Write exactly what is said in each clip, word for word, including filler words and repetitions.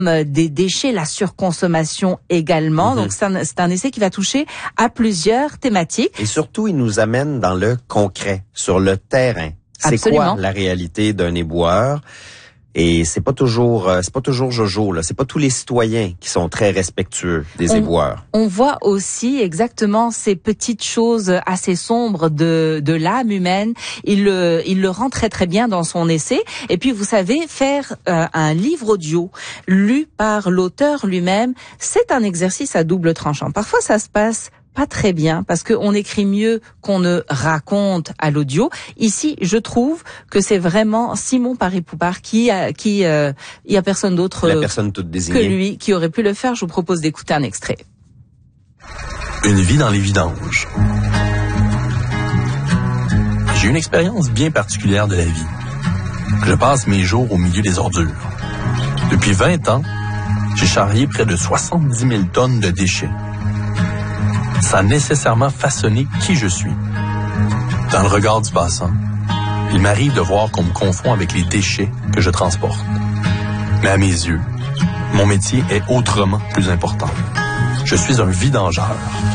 des déchets, la surconsommation également. Mmh. Donc c'est un, c'est un essai qui va toucher à plusieurs thématiques. Et surtout, il nous amène dans le concret, sur le terrain. C'est Absolument. quoi la réalité d'un éboueur? Et c'est pas toujours, c'est pas toujours Jojo, là. C'est pas tous les citoyens qui sont très respectueux des on, éboueurs. On voit aussi exactement ces petites choses assez sombres de, de l'âme humaine. Il le, il le rend très très bien dans son essai. Et puis vous savez, faire euh, un livre audio lu par l'auteur lui-même, c'est un exercice à double tranchant. Parfois ça se passe pas très bien parce que on écrit mieux qu'on ne raconte à l'audio. Ici, je trouve que c'est vraiment Simon Paré-Poupart qui a, qui, euh, il y a personne d'autre La personne toute désignée. que lui qui aurait pu le faire. Je vous propose d'écouter un extrait. Une vie dans les vidanges. J'ai une expérience bien particulière de la vie. Je passe mes jours au milieu des ordures. Depuis vingt ans, j'ai charrié près de soixante-dix mille tonnes de déchets. Ça a nécessairement façonné qui je suis. Dans le regard du passant, il m'arrive de voir qu'on me confond avec les déchets que je transporte. Mais à mes yeux, mon métier est autrement plus important. Je suis un vidangeur.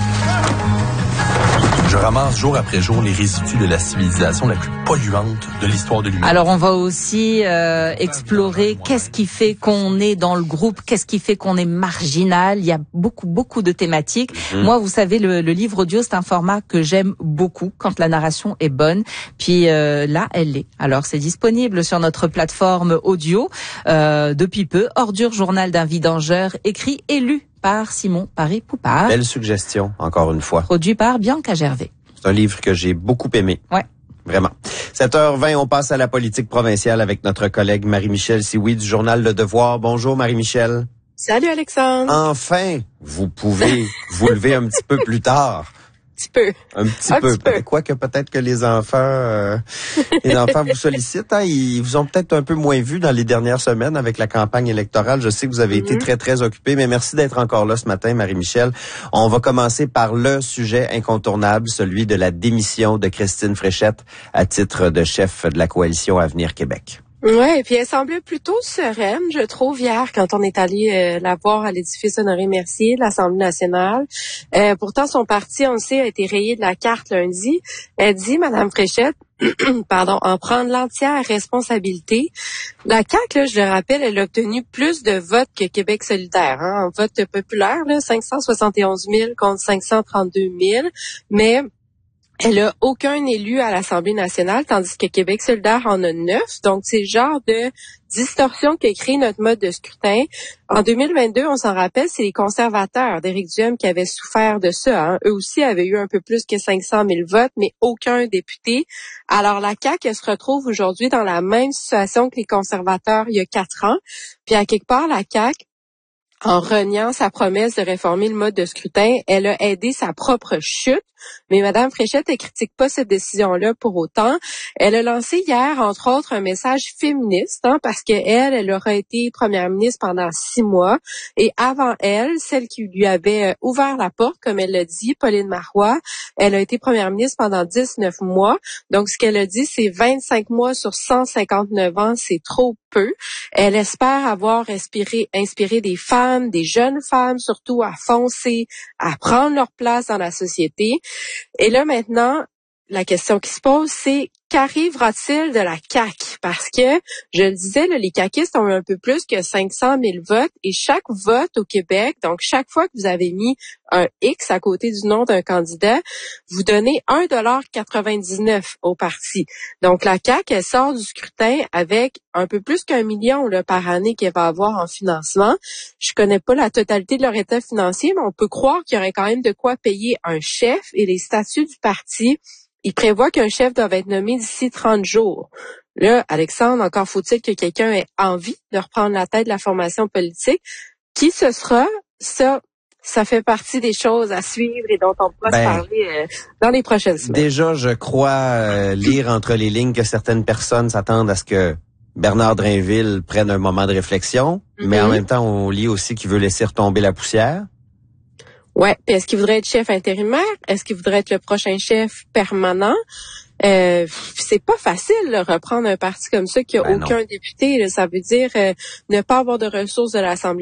Je ramasse jour après jour les résidus de la civilisation la plus polluante de l'histoire de l'humanité. Alors on va aussi euh, explorer qu'est-ce qui fait qu'on est dans le groupe, qu'est-ce qui fait qu'on est marginal. Il y a beaucoup beaucoup de thématiques. Mmh. Moi, vous savez, le, le livre audio, c'est un format que j'aime beaucoup quand la narration est bonne. Puis euh, là, elle l'est. Alors c'est disponible sur notre plateforme audio euh, depuis peu. Ordure, journal d'un vidangeur, écrit et lu par Simon Paré-Poupart. Belle suggestion, encore une fois. Produit par Bianca Gervais. C'est un livre que j'ai beaucoup aimé. Ouais. Vraiment. sept heures vingt, on passe à la politique provinciale avec notre collègue Marie-Michel Sioui du journal Le Devoir. Bonjour Marie-Michel. Salut Alexandre. Enfin, vous pouvez vous lever un petit peu plus tard. Un petit peu. Un petit un peu. Petit peu. Quoique peut-être que les enfants, euh, les enfants vous sollicitent. Hein, ils vous ont peut-être un peu moins vu dans les dernières semaines avec la campagne électorale. Je sais que vous avez mm-hmm. été très, très occupés, mais merci d'être encore là ce matin, Marie-Michel. On va commencer par le sujet incontournable, celui de la démission de Christine Fréchette à titre de chef de la coalition Avenir Québec. Ouais, et puis elle semblait plutôt sereine, je trouve, hier, quand on est allé euh, la voir à l'édifice Honoré-Mercier de l'Assemblée nationale. Euh, pourtant, son parti, on le sait, a été rayé de la carte lundi. Elle dit, Madame Fréchette, pardon, en prendre l'entière responsabilité. La C A Q, là, je le rappelle, elle a obtenu plus de votes que Québec solidaire, hein, en vote populaire, là, cinq cent soixante et onze mille contre cinq cent trente-deux mille, mais elle a aucun élu à l'Assemblée nationale, tandis que Québec solidaire en a neuf. Donc, c'est le genre de distorsion qui a créé notre mode de scrutin. En deux mille vingt-deux, on s'en rappelle, c'est les conservateurs d'Éric Duhem qui avaient souffert de ça. Hein. Eux aussi avaient eu un peu plus que cinq cent mille votes, mais aucun député. Alors, la C A Q, elle se retrouve aujourd'hui dans la même situation que les conservateurs il y a quatre ans. Puis, à quelque part, la C A Q, en reniant sa promesse de réformer le mode de scrutin, elle a aidé sa propre chute. Mais Mme Fréchette, elle critique pas cette décision-là pour autant. Elle a lancé hier, entre autres, un message féministe, hein, parce qu'elle, elle aura été première ministre pendant six mois. Et avant elle, celle qui lui avait ouvert la porte, comme elle l'a dit, Pauline Marois, elle a été première ministre pendant dix-neuf mois. Donc, ce qu'elle a dit, c'est vingt-cinq mois sur cent cinquante-neuf ans, c'est trop peu. Elle espère avoir inspiré, inspiré des femmes, des jeunes femmes, surtout à foncer, à prendre leur place dans la société. Et là, maintenant, la question qui se pose, c'est qu'arrivera-t-il de la C A Q? Parce que, je le disais, là, les caquistes ont eu un peu plus que cinq cent mille votes et chaque vote au Québec, donc chaque fois que vous avez mis un X à côté du nom d'un candidat, vous donnez un dollar quatre-vingt-dix-neuf au parti. Donc la C A Q, elle sort du scrutin avec un peu plus qu'un million là, par année qu'elle va avoir en financement. Je connais pas la totalité de leur état financier, mais on peut croire qu'il y aurait quand même de quoi payer un chef et les statuts du parti. Il prévoit qu'un chef doit être nommé d'ici trente jours. Là, Alexandre, encore faut-il que quelqu'un ait envie de reprendre la tête de la formation politique. Qui ce sera? Ça, ça fait partie des choses à suivre et dont on pourra ben, se parler euh, dans les prochaines semaines. Déjà, je crois euh, lire entre les lignes que certaines personnes s'attendent à ce que Bernard Drainville prenne un moment de réflexion, mm-hmm. mais en même temps, on lit aussi qu'il veut laisser retomber la poussière. Ouais. Puis est-ce qu'il voudrait être chef intérimaire? Est-ce qu'il voudrait être le prochain chef permanent? Euh, c'est pas facile de reprendre un parti comme ça qui a ben aucun non. député. Là. Ça veut dire euh, ne pas avoir de ressources de l'Assemblée